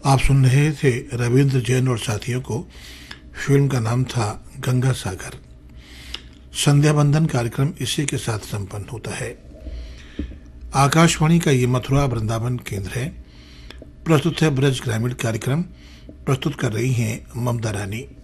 आप सुन रहे थे रविंद्र जैन और साथियों को। फिल्म का नाम था गंगा सागर। संध्या बंदन कार्यक्रम इसी के साथ संपन्न होता है। आकाशवाणी का ये मथुरा वृंदावन केंद्र है। प्रस्तुत है ब्रज ग्रामीण कार्यक्रम। प्रस्तुत कर रही हैं ममता रानी।